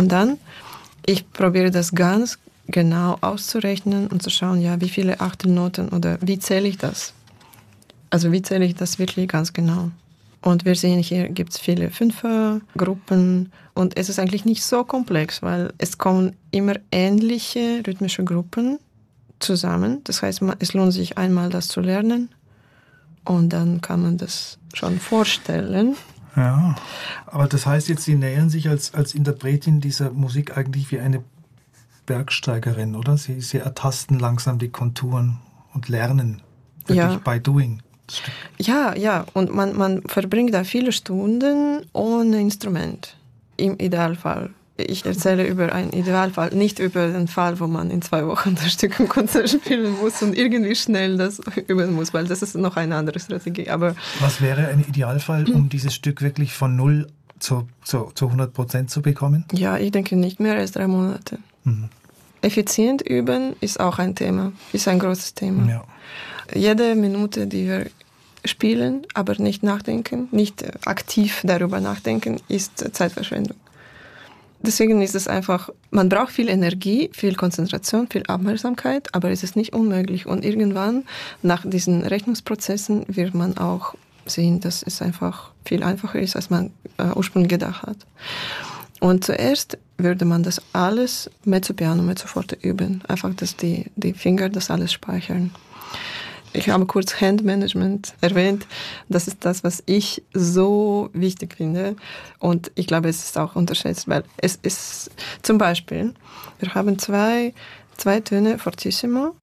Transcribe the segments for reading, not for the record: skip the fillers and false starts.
Und dann, ich probiere das ganz genau auszurechnen und zu schauen, ja, wie viele Achtelnoten oder wie zähle ich das? Also wie zähle ich das wirklich ganz genau? Und wir sehen, hier gibt es viele Fünfergruppen und es ist eigentlich nicht so komplex, weil es kommen immer ähnliche rhythmische Gruppen zusammen. Das heißt, es lohnt sich einmal, das zu lernen und dann kann man das schon vorstellen. Ja, aber das heißt jetzt, Sie nähern sich als Interpretin dieser Musik eigentlich wie eine Bergsteigerin, oder? Sie ertasten langsam die Konturen und lernen wirklich by doing. Ja, und man verbringt da viele Stunden ohne Instrument, im Idealfall. Ich erzähle über einen Idealfall, nicht über den Fall, wo man in 2 Wochen das Stück im Konzert spielen muss und irgendwie schnell das üben muss, weil das ist noch eine andere Strategie. Aber was wäre ein Idealfall, um dieses Stück wirklich von 0 zu 100% zu bekommen? Ja, ich denke nicht mehr als 3 Monate. Mhm. Effizient üben ist auch ein Thema, ist ein großes Thema. Ja. Jede Minute, die wir spielen, aber nicht nachdenken, nicht aktiv darüber nachdenken, ist Zeitverschwendung. Deswegen ist es einfach, man braucht viel Energie, viel Konzentration, viel Aufmerksamkeit, aber es ist nicht unmöglich. Und irgendwann, nach diesen Rechnungsprozessen, wird man auch sehen, dass es einfach viel einfacher ist, als man ursprünglich gedacht hat. Und zuerst würde man das alles mezzo piano, mezzo forte üben. Einfach, dass die Finger das alles speichern. Ich habe kurz Handmanagement erwähnt. Das ist das, was ich so wichtig finde. Und ich glaube, es ist auch unterschätzt, weil es ist zum Beispiel, wir haben zwei Töne fortissimo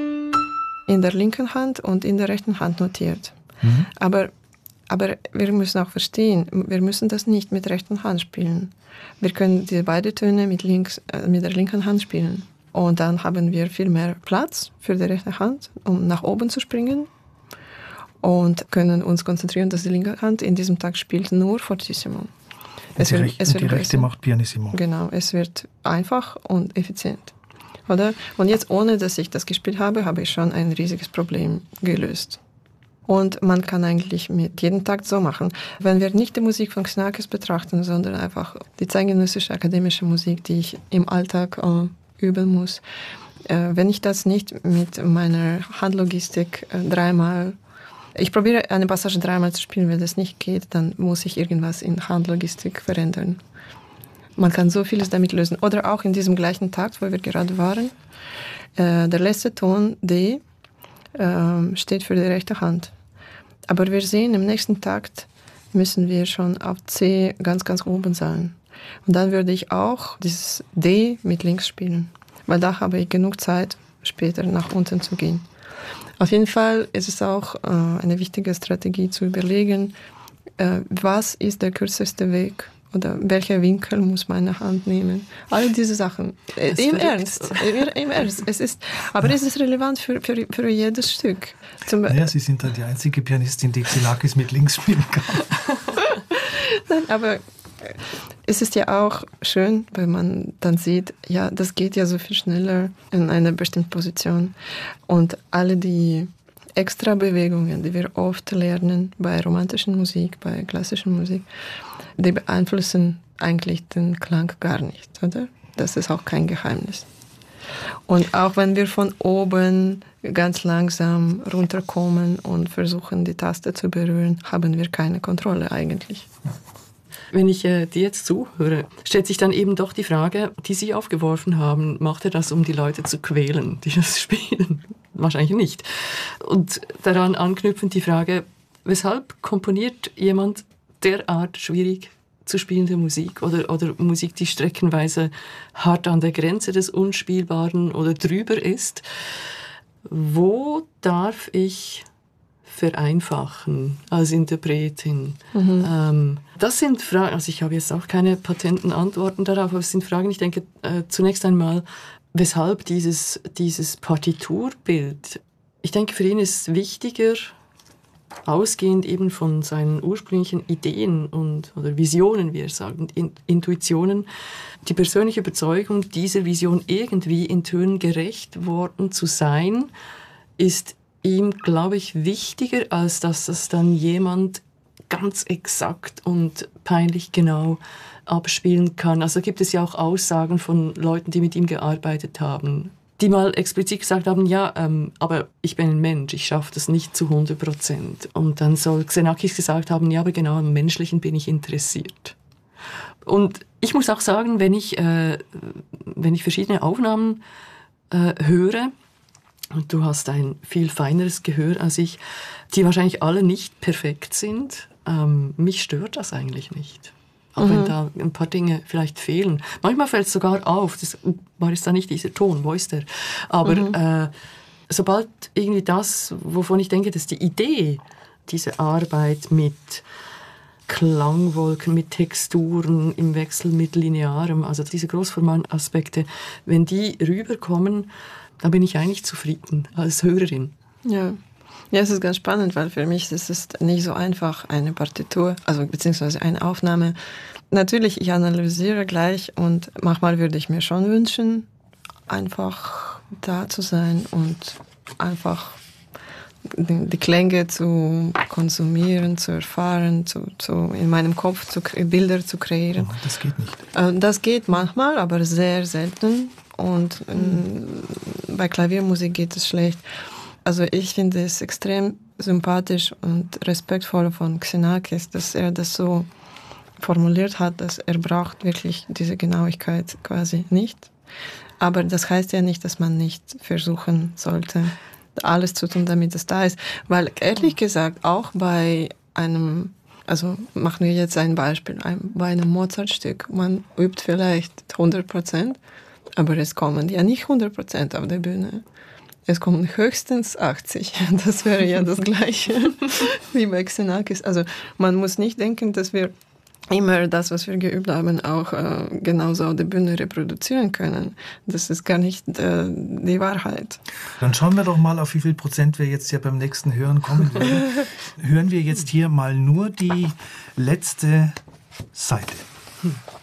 in der linken Hand und in der rechten Hand notiert. Mhm. Aber wir müssen auch verstehen, wir müssen das nicht mit der rechten Hand spielen. Wir können die beiden Töne mit der linken Hand spielen. Und dann haben wir viel mehr Platz für die rechte Hand, um nach oben zu springen. Und können uns konzentrieren, dass die linke Hand in diesem Tag spielt nur fortissimo. Die rechte macht pianissimo. Genau, es wird einfach und effizient. Oder? Und jetzt, ohne dass ich das gespielt habe, habe ich schon ein riesiges Problem gelöst. Und man kann eigentlich mit jedem Takt so machen. Wenn wir nicht die Musik von Xenakis betrachten, sondern einfach die zeitgenössische akademische Musik, die ich im Alltag üben muss. Wenn ich das nicht mit meiner Handlogistik ich probiere eine Passage 3-mal zu spielen, wenn das nicht geht, dann muss ich irgendwas in Handlogistik verändern. Man kann so vieles damit lösen. Oder auch in diesem gleichen Takt, wo wir gerade waren, der letzte Ton D steht für die rechte Hand. Aber wir sehen, im nächsten Takt müssen wir schon auf C ganz, ganz oben sein. Und dann würde ich auch dieses D mit links spielen, weil da habe ich genug Zeit, später nach unten zu gehen. Auf jeden Fall ist es auch eine wichtige Strategie zu überlegen, was ist der kürzeste Weg oder welcher Winkel muss meine Hand nehmen. All diese Sachen. Im Ernst. Es ist relevant für jedes Stück. Ja, Sie sind dann die einzige Pianistin, die Xenakis mit links spielen kann. Nein, aber es ist ja auch schön, wenn man dann sieht, ja, das geht ja so viel schneller in einer bestimmten Position. Und alle die extra Bewegungen, die wir oft lernen bei romantischen Musik, bei klassischer Musik, die beeinflussen eigentlich den Klang gar nicht, oder? Das ist auch kein Geheimnis. Und auch wenn wir von oben ganz langsam runterkommen und versuchen, die Taste zu berühren, haben wir keine Kontrolle eigentlich. Wenn ich dir jetzt zuhöre, stellt sich dann eben doch die Frage, die Sie aufgeworfen haben, macht er das, um die Leute zu quälen, die das spielen? Wahrscheinlich nicht. Und daran anknüpfend die Frage, weshalb komponiert jemand derart schwierig zu spielende Musik oder Musik, die streckenweise hart an der Grenze des Unspielbaren oder drüber ist? Wo darf ich vereinfachen als Interpretin? Mhm. Das sind Fragen, also ich habe jetzt auch keine patenten Antworten darauf, aber es sind Fragen, ich denke zunächst einmal, weshalb dieses Partiturbild? Ich denke, für ihn ist wichtiger, ausgehend eben von seinen ursprünglichen Ideen oder Visionen, wie er sagt, und Intuitionen, die persönliche Überzeugung, dieser Vision irgendwie in Tönen gerecht worden zu sein, ist ihm, glaube ich, wichtiger, als dass das dann jemand ganz exakt und peinlich genau abspielen kann. Also gibt es ja auch Aussagen von Leuten, die mit ihm gearbeitet haben, die mal explizit gesagt haben, ja, aber ich bin ein Mensch, ich schaffe das nicht zu 100%. Und dann soll Xenakis gesagt haben, ja, aber genau am Menschlichen bin ich interessiert. Und ich muss auch sagen, wenn ich verschiedene Aufnahmen höre, und du hast ein viel feineres Gehör als ich, die wahrscheinlich alle nicht perfekt sind, mich stört das eigentlich nicht. Auch wenn da ein paar Dinge vielleicht fehlen. Manchmal fällt es sogar auf, das war jetzt da nicht dieser Ton, wo ist der? Aber sobald irgendwie das, wovon ich denke, dass die Idee, diese Arbeit mit Klangwolken, mit Texturen im Wechsel mit Linearem, also diese großformalen Aspekte, wenn die rüberkommen, dann bin ich eigentlich zufrieden als Hörerin. Ja. Ja, es ist ganz spannend, weil für mich ist es nicht so einfach, eine Partitur, also beziehungsweise eine Aufnahme. Natürlich, ich analysiere gleich und manchmal würde ich mir schon wünschen, einfach da zu sein und einfach die Klänge zu konsumieren, zu erfahren, in meinem Kopf Bilder zu kreieren. Oh, das geht nicht. Das geht manchmal, aber sehr selten. Und bei Klaviermusik geht es schlecht. Also ich finde es extrem sympathisch und respektvoll von Xenakis, dass er das so formuliert hat, dass er braucht wirklich diese Genauigkeit quasi nicht. Aber das heißt ja nicht, dass man nicht versuchen sollte, alles zu tun, damit es da ist. Weil ehrlich gesagt, auch bei einem, also machen wir jetzt ein Beispiel, bei einem Mozart-Stück, man übt vielleicht 100%, aber es kommen ja nicht 100% auf der Bühne. Es kommen höchstens 80. Das wäre ja das Gleiche wie bei Xenakis. Also man muss nicht denken, dass wir immer das, was wir geübt haben, auch genauso auf der Bühne reproduzieren können. Das ist gar nicht die Wahrheit. Dann schauen wir doch mal, auf wie viel Prozent wir jetzt ja beim nächsten Hören kommen werden. Hören wir jetzt hier mal nur die letzte Seite.